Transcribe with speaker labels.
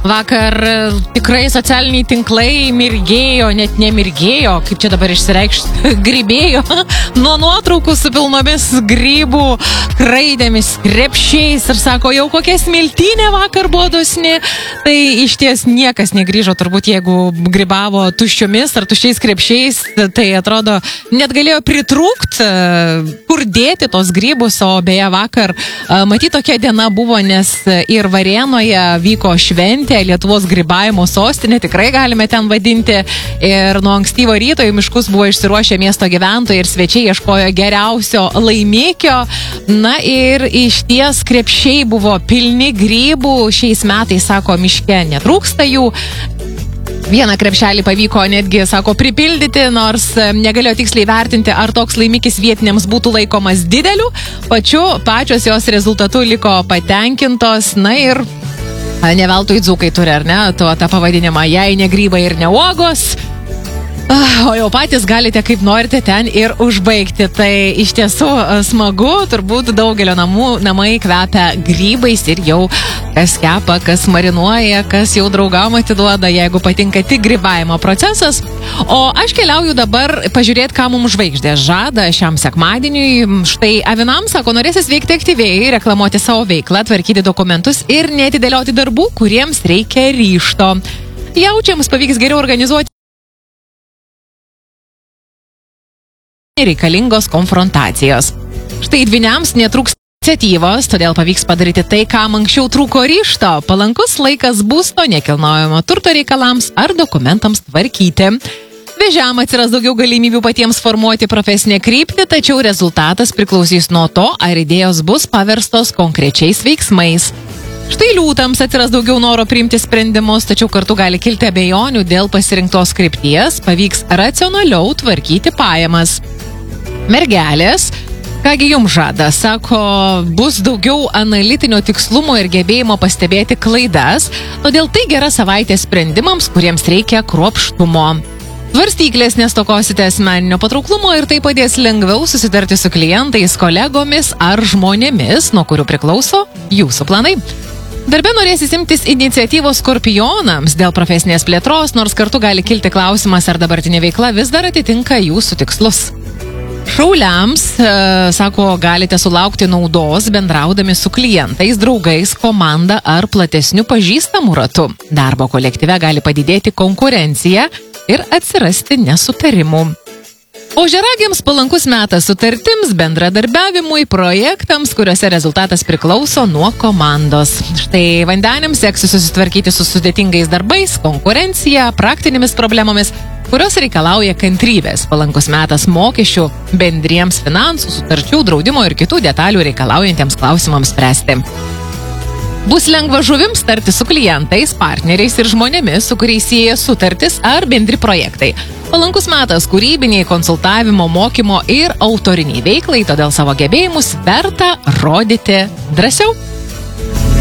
Speaker 1: Vakar tikrai socialiniai tinklai mirgėjo, net nemirgėjo, kaip čia dabar išsireikšti, grybėjo nuo nuotraukų su pilnomis grybų, kraidėmis, krepšiais ir sako, jau kokia smiltynė vakar buvo dosni. Tai iš ties niekas negrįžo, turbūt jeigu grybavo tuščiomis ar tuščiais krepšiais, tai atrodo net galėjo pritrūkti, kur dėti tos grybus, o beje vakar matyt tokia diena buvo, nes ir Varėnoje vyko šventė, Lietuvos grybavimo sostinė, tikrai galime ten vadinti, ir nuo ankstyvo ryto į miškus buvo išsiruošę miesto gyventojai ir svečiai ieškojo geriausio laimikio. Na ir iš ties krepšiai buvo pilni grybų, šiais metais, sako, miške netrūksta jų. Vieną krepšelį pavyko netgi, sako, pripildyti, nors negalėjo tiksliai vertinti, ar toks laimikis vietiniams būtų laikomas dideliu. Pačios jos rezultatu liko patenkintos, na ir ne veltui dzūkai turi, ar ne, tą pavadinimą, jei ne grybai ir ne uogos. O jau patys galite kaip norite ten ir užbaigti. Tai iš tiesų smagu, turbūt daugelio namai kvepia grybais ir jau kas kepa, kas marinuoja, kas jau draugam atiduoda, jeigu patinka tik grybavimo procesas. O aš keliauju dabar pažiūrėti, ką mums žvaigždės žada šiam sekmadieniui. Štai avinams, sako, norėsis veikti aktyviai, reklamuoti savo veiklą, tvarkyti dokumentus ir neatidėlioti darbų, kuriems reikia ryžto. Jaučiams pavyks geriau organizuoti reikalingos konfrontacijos. Štai dvyniams netrūks iniciatyvos, todėl pavyks padaryti tai, kam anksčiau trūko ryžto. Palankus laikas būsto, nekilnojamo turto reikalams ar dokumentams tvarkyti. Vėžiam atsiras daugiau galimybių patiems formuoti profesinę kryptį, tačiau rezultatas priklausys nuo to, ar idėjos bus paverstos konkrečiais veiksmais. Štai liūtams atsiras daugiau noro priimti sprendimus, tačiau kartu gali kilti abejonių dėl pasirinktos krypties, pavyks racionaliau tvarkyti pajamas. Mergelės, kągi jums žada, sako, bus daugiau analitinio tikslumo ir gebėjimo pastebėti klaidas, todėl tai gera savaitė sprendimams, kuriems reikia kruopštumo. Svarstyklės nestokosite asmeninio patrauklumo ir tai padės lengviau susitarti su klientais, kolegomis ar žmonėmis, nuo kurių priklauso jūsų planai. Darbe norėsis imtis iniciatyvos skorpionams dėl profesinės plėtros, nors kartu gali kilti klausimas, ar dabartinė veikla vis dar atitinka jūsų tikslus. Šauliams, sako, galite sulaukti naudos bendraudami su klientais, draugais, komanda ar platesniu pažįstamų ratu. Darbo kolektyve gali padidėti konkurencija ir atsirasti nesutarimų. Ožiaragiams palankus metas sutartims, bendradarbiavimui, projektams, kuriuose rezultatas priklauso nuo komandos. Štai vandeniams seksis susitvarkyti su sudėtingais darbais, konkurencija, praktinėmis problemomis, kurios reikalauja kantrybės. Palankus metas mokesčių, bendriems finansų, sutarčių, draudimo ir kitų detalių reikalaujantiems klausimams spręsti. Bus lengva žuvims tarti su klientais, partneriais ir žmonėmis, su kuriais sieja sutartis ar bendri projektai. Palankus metas kūrybiniai, konsultavimo, mokymo ir autoriniai veiklai, todėl savo gebėjimus verta rodyti drąsiau.